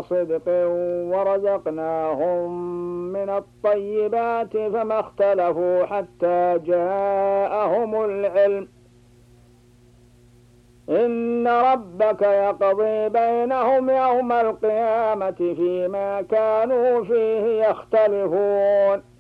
صدق ورزقناهم من الطيبات فما اختلفوا حتى جاءهم العلم إن ربك يقضي بينهم يوم القيامة فيما كانوا فيه يختلفون